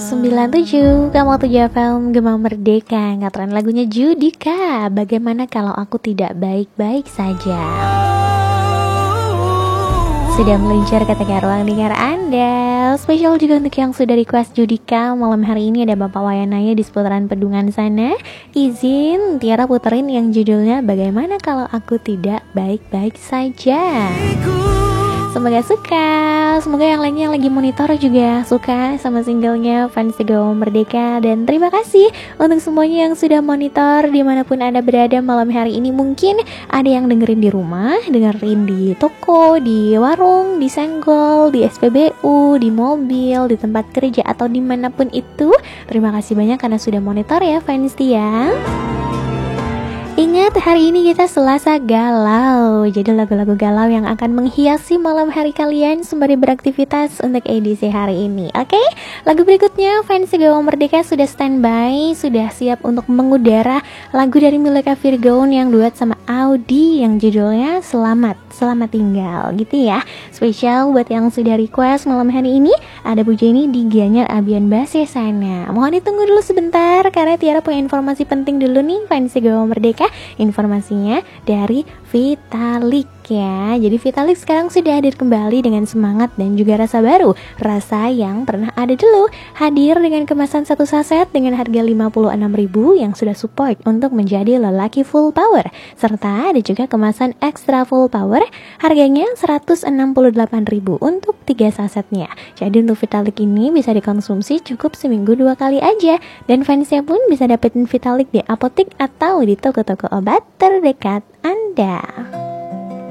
107,7 FM Gema Merdeka. Ngaturan lagunya Judika. Bagaimana kalau aku tidak baik-baik saja? Sudah meluncur ketika ruang dengar Anda. Spesial juga untuk yang sudah request Judika. Malam hari ini ada Bapak Wayanaya di seputaran Pedungan sana. Izin Tiara puterin yang judulnya Bagaimana kalau aku tidak baik-baik saja. Semoga suka. Semoga yang lainnya yang lagi monitor juga suka sama singlenya Fans Gema Merdeka. Dan terima kasih untuk semuanya yang sudah monitor dimanapun Anda berada malam hari ini. Mungkin ada yang dengerin di rumah, dengerin di toko, di warung, di senggol, di SPBU, di mobil, di tempat kerja, atau dimanapun itu. Terima kasih banyak karena sudah monitor ya Fans ya. Ingat, hari ini kita Selasa Galau. Jadi lagu-lagu galau yang akan menghiasi malam hari kalian sembari beraktivitas untuk edisi hari ini. Oke, lagu berikutnya Fans Gema Merdeka sudah standby, sudah siap untuk mengudara. Lagu dari Mileka Virgoun yang duet sama Audi yang judulnya Selamat Tinggal gitu ya. Spesial buat yang sudah request malam hari ini. Ada Bu Jenny di Gianyar Abian Base sana. Mohon ditunggu dulu sebentar karena Tiara punya informasi penting dulu nih Fans Gema Merdeka. Informasinya dari Vitalik ya. Jadi Vitalik sekarang sudah hadir kembali dengan semangat dan juga rasa baru. Rasa yang pernah ada dulu. Hadir dengan kemasan satu saset dengan harga 56.000 yang sudah support untuk menjadi lelaki full power. Serta ada juga kemasan extra full power harganya 168.000 untuk 3 sasetnya. Jadi untuk Vitalik ini bisa dikonsumsi cukup seminggu 2 kali aja. Dan fansnya pun bisa dapetin Vitalik di apotek atau di toko-toko obat terdekat Anda.